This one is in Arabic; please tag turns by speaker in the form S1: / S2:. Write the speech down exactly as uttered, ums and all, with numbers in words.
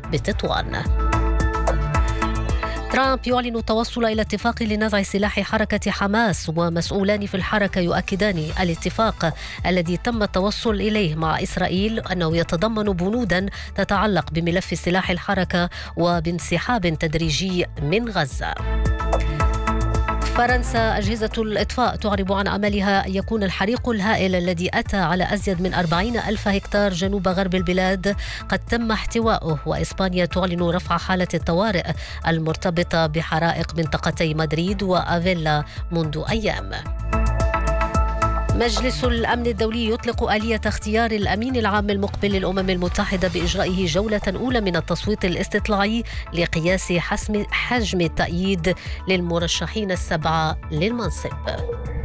S1: بتطوان. ترامب يعلن التوصل إلى اتفاق لنزع سلاح حركة حماس، ومسؤولان في الحركة يؤكدان الاتفاق الذي تم التوصل إليه مع إسرائيل أنه يتضمن بنودا تتعلق بملف سلاح الحركة وبانسحاب تدريجي من غزة. فرنسا أجهزة الإطفاء تعرب عن أملها أن يكون الحريق الهائل الذي أتى على أزيد من أربعين ألف هكتار جنوب غرب البلاد قد تم احتوائه، وإسبانيا تعلن رفع حالة الطوارئ المرتبطة بحرائق منطقتي مدريد وأفيلا منذ أيام. مجلس الأمن الدولي يطلق آلية اختيار الأمين العام المقبل للأمم المتحدة بإجرائه جولة أولى من التصويت الاستطلاعي لقياس حجم التأييد للمرشحين السبعة للمنصب.